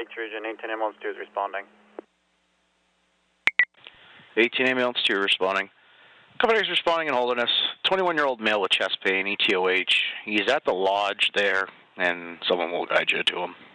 Lakes region, 18 ambulance 2 is responding. 18 ambulance 2 responding. Company's responding in Holderness. 21-year-old male with chest pain, ETOH. He's at the lodge there, and someone will guide you to him.